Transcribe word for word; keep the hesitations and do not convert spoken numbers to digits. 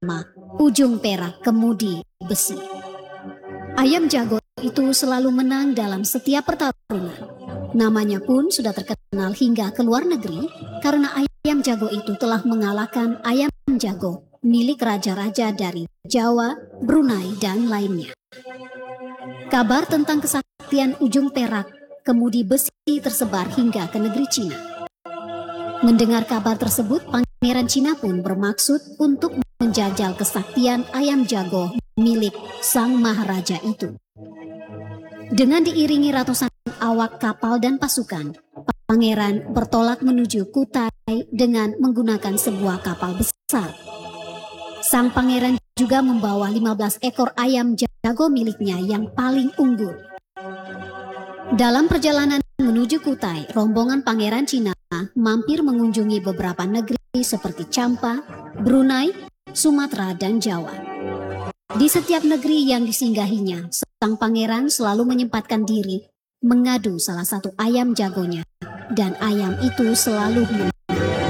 Ujung Perak Kemudi Besi. Ayam jago itu selalu menang dalam setiap pertarungan. Namanya pun sudah terkenal hingga ke luar negeri karena ayam jago itu telah mengalahkan ayam jago milik raja-raja dari Jawa, Brunei, dan lainnya. Kabar tentang kesaktian Ujung Perak Kemudi Besi tersebar hingga ke negeri Cina. Mendengar kabar tersebut, Pangeran Cina pun bermaksud untuk menjajal kesaktian ayam jago milik sang maharaja itu. Dengan diiringi ratusan awak kapal dan pasukan, Pangeran bertolak menuju Kutai dengan menggunakan sebuah kapal besar. Sang pangeran juga membawa lima belas ekor ayam jago miliknya yang paling unggul. Dalam perjalanan menuju Kutai, rombongan Pangeran Cina mampir mengunjungi beberapa negeri seperti Champa, Brunei, Sumatera, dan Jawa. Di setiap negeri yang disinggahinya, sang pangeran selalu menyempatkan diri mengadu salah satu ayam jagonya, dan ayam itu selalu menang.